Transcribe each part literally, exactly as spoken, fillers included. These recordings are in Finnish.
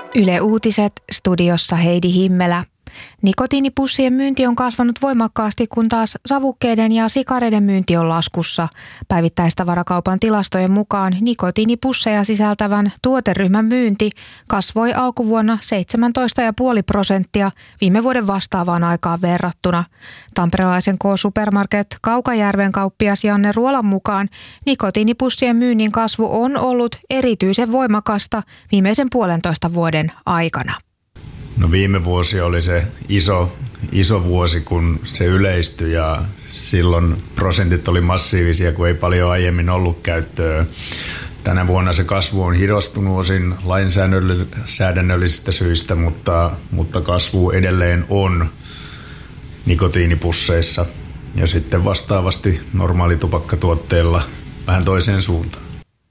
Yle Uutiset, studiossa Heidi Himmelä. Nikotiinipussien myynti on kasvanut voimakkaasti, kun taas savukkeiden ja sikareiden myynti on laskussa. Päivittäistavarakaupan tilastojen mukaan nikotiinipusseja sisältävän tuoteryhmän myynti kasvoi alkuvuonna seitsemäntoista pilkku viisi prosenttia viime vuoden vastaavaan aikaan verrattuna. Tamperelaisen K-Supermarket Kaukajärven kauppias Janne Ruolan mukaan nikotiinipussien myynnin kasvu on ollut erityisen voimakasta viimeisen puolentoista vuoden aikana. No viime vuosi oli se iso, iso vuosi, kun se yleistyi ja silloin prosentit oli massiivisia, kun ei paljon aiemmin ollut käyttöä. Tänä vuonna se kasvu on hidastunut osin lainsäädännöllisistä syistä, mutta, mutta kasvu edelleen on nikotiinipusseissa ja sitten vastaavasti normaalitupakkatuotteilla vähän toiseen suuntaan.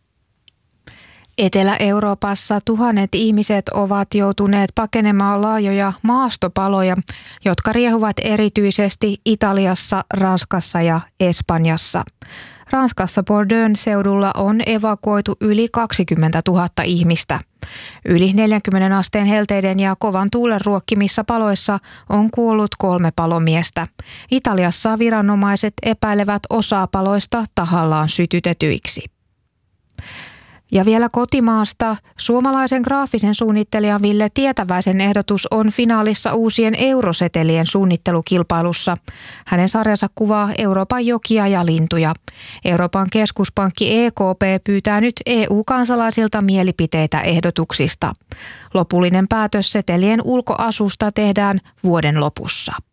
Etelä-Euroopassa tuhannet ihmiset ovat joutuneet pakenemaan laajoja maastopaloja, jotka riehuvat erityisesti Italiassa, Ranskassa ja Espanjassa. Ranskassa Bordeaux'n seudulla on evakuoitu yli kaksikymmentätuhatta ihmistä. Yli neljänkymmenen asteen helteiden ja kovan tuulen ruokkimissa paloissa on kuollut kolme palomiestä. Italiassa viranomaiset epäilevät osaa paloista tahallaan sytytetyiksi. Ja vielä kotimaasta. Suomalaisen graafisen suunnittelijan Ville Tietäväisen ehdotus on finaalissa uusien eurosetelien suunnittelukilpailussa. Hänen sarjansa kuvaa Euroopan jokia ja lintuja. Euroopan keskuspankki E K P pyytää nyt E U-kansalaisilta mielipiteitä ehdotuksista. Lopullinen päätös setelien ulkoasusta tehdään vuoden lopussa.